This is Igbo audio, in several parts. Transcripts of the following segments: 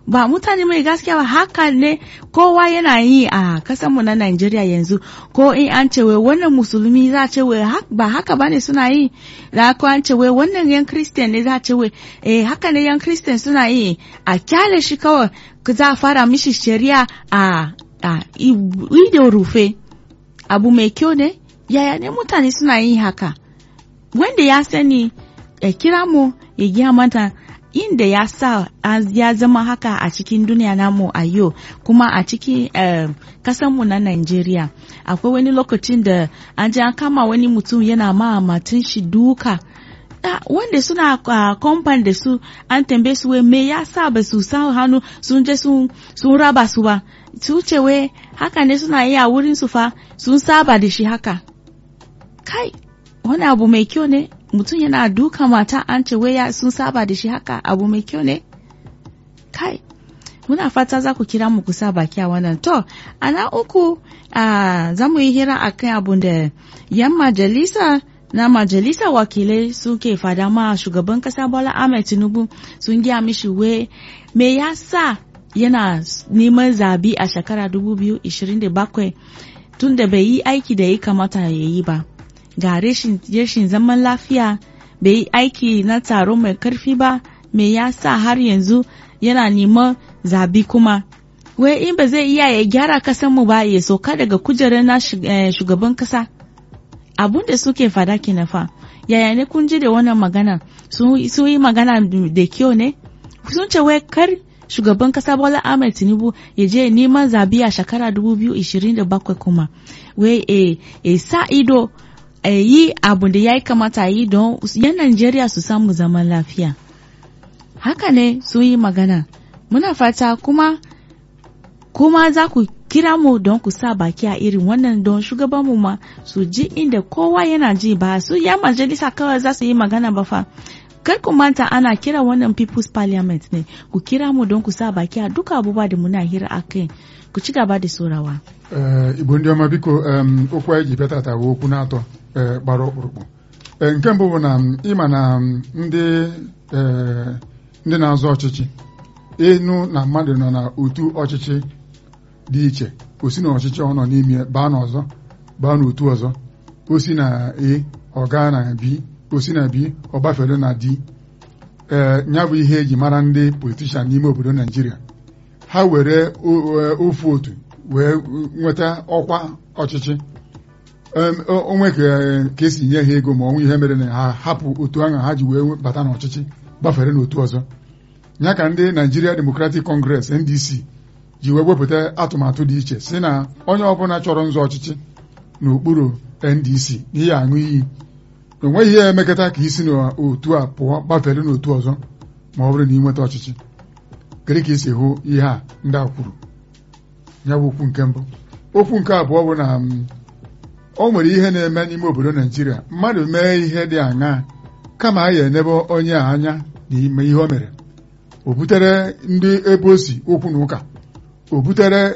ba mutane mai gaskiya ba. Haka ne kowa yana yi a kasanmu na Najeriya yanzu. Ko in an ce wai wannan musulmi za ce wai ba haka bane suna yi, da ko an ce wai wannan yan Christian ne za ce wai haka ne yan Christian suna yi, a kyale shi kawai za a fara mishi shari'a a ido rufe. Abu mai kyau ne, yaya ne mutane suna yi haka? Wanda ya sani ya kira mu ya gaya mata inda ya sa ya zama haka a cikin duniya namu a yau, kuma a cikin kasanmu na Najeriya. Akwai wani lokacin da an ji an kama wani mutum yana ma matan shi duka. Wanda suna compound da su an tambaye su wai me ya sa ba su sa hannu sun je sun raba su ba. Su ce wai haka ne suna yi a wurin su fa, sun saba da shi haka. Kai, wani abu mai kyau ne? Mutum yana duka mata an ce wai sun saba da shi haka, abu mai kyau ne? Kai, muna fata za ku kira mu ku sa baki a wannan. To, ana uku za mu yi hira a kan abun da yan majalisa wakilai suke fada ma shugaban kasa Bola Ahmed Tinubu. Sun gaya mishi wai me ya sa yana neman zabi a shekara 2027 tun da bai yi aiki da ya kamata ya yi ba. Ga rashin zaman lafiya, bai yi aiki na taro mai karfi ba, me ya sa har yanzu yana neman zabi kuma. Wai in ba zai iya ya gyara kasanmu ba, ya soka daga kujerar na shugaban kasa. Abun da suke fada kenan fa. Yaya ne kun ji da wannan magana? Sun yi magana da kyau ne? Sun ce wai kar shugaban kasa Bola Ahmed Tinubu ya je neman zabi a shekara 2027 kuma. Wai sa ido yi abu da ya kamata yi don yan Najeriya su samu zaman lafiya. Haka ne sun yi magana. Muna fata kuma za ku kira mu don ku sa baki a irin wannan, don shugabanmu ma su ji inda kowa yana ji, ba su ya majalisa kawai za su yi magana ba fa. Kar ku manta ana kira wannan People's Parliament ne. Ku kira mu don ku sa baki a duka abubuwa da muna hira a kai. Ku ci gaba da saurawa. Igbo ndị ọma biko, okwu anyị ji bịata bụ okwu na-atọ gbara ọkpụrụkpụ. Nke mbụ bụ na ịma na ndị na-azọ ọchịchị ịnụ na mmadụ nọ na otu ọchịchị dị iche, o si na ọchịchị ọ nọ n'ime baa n'ọzọ, baa n'otu ọzọ, o si na ọ gaa na B, o si na B ọ gbafere na D. Ya bụ ihe eji mara ndị politishan n'ime obodo Naijiria. Ha were ofu otu wee nweta ọkwa ọchịchị, onwe ka esi nye ha ego ma ọnwụ ihe mere na ha hapụ otu ahụ ha ji wee bata n'ọchịchị gbafere n'otu ọzọ. Ya ka ndị Nigeria Democratic Congress NDC ji wee wepụta atụmatụ dị iche si na onye ọbụla chọrọ nzọ ọchịchị n'okpuru NDC n'ihe aṅụ iyi, enweghị ihe emekọta ka isi n'otu a pụọ gbafere n'otu ọzọ ma ọ bụrụ na ị nweta ọchịchị. Kedu ka esi hụ ihe a ndị a kwuru? Ya bụ okwu nke mbụ. Okwu nke abụọ bụ na o nwere ihe na-eme n'ime obodo Naijiria, mmadụ mee ihe dị aṅaa, kama a ya enebe onye a anya n'ime ihe o mere, o butere ndị ebe o si okwu na ụka, o butere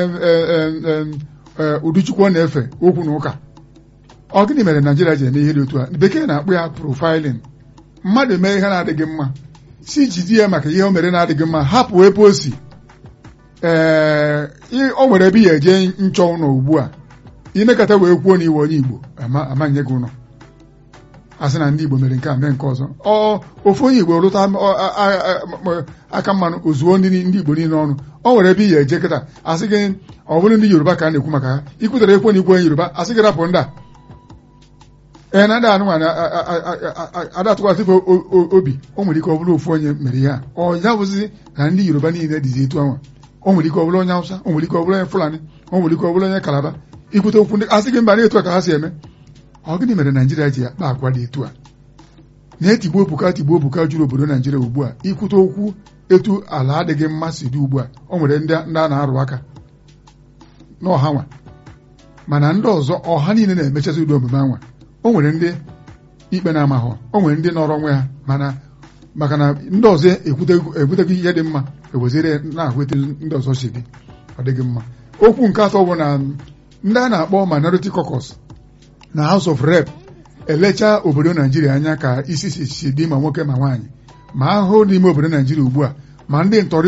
Uduchukwu na-efe okwu na ụka. Ọ gịnị mere Naijiria ji eme ihe dị otu a? Bekee na-akpụ ya profiling. Mmadụ mee ihe na-adịghị mma, si jide ya maka ihe o mere na-adịghị mma, hapụ ebe o si. O nwere ebe ya eje nchọ ụlọ ugbu a, imekata wee kwuo na iwe onye Igbo amanye gị ụlọ, asị na ndị Igbo mere nke a mee nke ọzọ. Ofu onye Igbo rụta aka mmanụ ozuo ndị Igbo niile ọnụ. O nwere ebe ya eje kịta, asị gị ọ bụrụ ndị Yoruba ka a na-ekwu maka ha, ikwutere ekwe na ikwu onye Yoruba, asị gị rapụ ndị a na ndị anụmanụ adatụkwasị obi. O nwere ike ọ bụrụ ofu onye mere ihe a, ọnya bụzi na ndị Yoruba niile dịzi etu anwa. O nwere ike ọ bụrụ onye Hausa, o nwere ike ọ bụrụ onye Fulani, o nwere ike ọ bụrụ onye Kalaba. Ikwute okwu ndị asị gị mba na etu a ka ha si eme. Ọ gịnị mere Naijiria ji akpa agwa dị etu a? Na-etigbu obuka juru obodo Naijiria ugbu a, ikwute okwu etu ala adịghị mma si dị ugbu a. O nwere ndị a na-arụ aka n'ọha nwa, mana ndị ọzọ ọha niile na-emechazi ụdị omume anwa. O nwere ndị ikpe na-amahụ, o nwere ndị nọrọ onwe ha, mana maka na ndị ọzọ ekwuteghị ihe dị mma, ewezere na-ahụ etu ndị ọzọ si dị, ọ dịghị mma. Okwu nke atọ bụ na ndị a na-akpọ Minority Caucus na House of Rep elechaa obodo Naijiria anya ka isi si dị ma nwoke ma nwaanyị, ma ahụ n'ime obodo Naijiria ugbu a, ma ndị ntọrọ